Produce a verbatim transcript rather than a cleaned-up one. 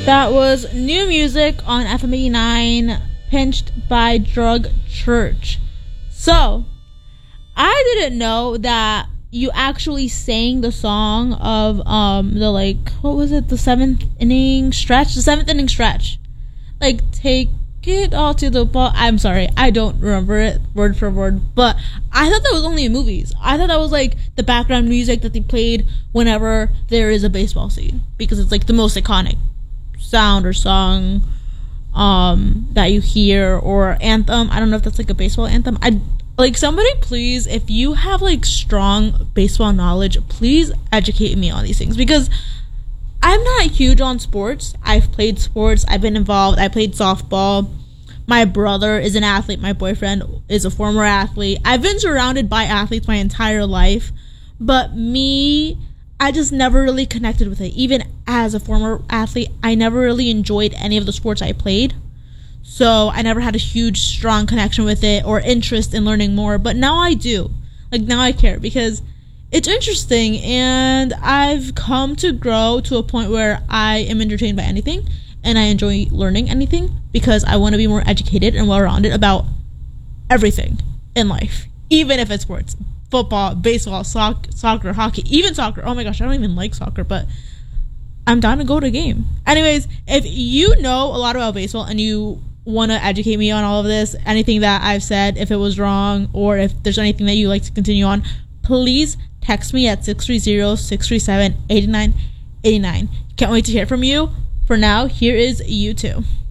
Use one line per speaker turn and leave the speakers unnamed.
That was new music on F M eighty-nine, Pinched by Drug Church. So, I didn't know that you actually sang the song of um the like what was it the seventh inning stretch the seventh inning stretch like take it all to the ball. I'm sorry, I don't remember it word for word, but I thought that was only in movies. I thought that was like the background music that they played whenever there is a baseball scene, because it's like the most iconic sound or song um that you hear, or anthem. I don't know if that's like a baseball anthem. I Like, somebody please, if you have like strong baseball knowledge, please educate me on these things, because I'm not huge on sports. I've played sports, I've been involved, I played softball. My brother is an athlete, my boyfriend is a former athlete. I've been surrounded by athletes my entire life, but me, I just never really connected with it. Even as a former athlete, I never really enjoyed any of the sports I played. So I never had a huge, strong connection with it or interest in learning more. But now I do. Like, now I care, because it's interesting, and I've come to grow to a point where I am entertained by anything, and I enjoy learning anything, because I want to be more educated and well-rounded about everything in life, even if it's sports. Football, baseball, soc- soccer, hockey, even soccer. Oh my gosh, I don't even like soccer, but I'm down to go to a game. Anyways, if you know a lot about baseball and you want to educate me on all of this, anything that I've said, if it was wrong, or if there's anything that you'd like to continue on, please text me at six three zero, six three seven, eight nine eight nine. Can't wait to hear from you. For now, here is U two.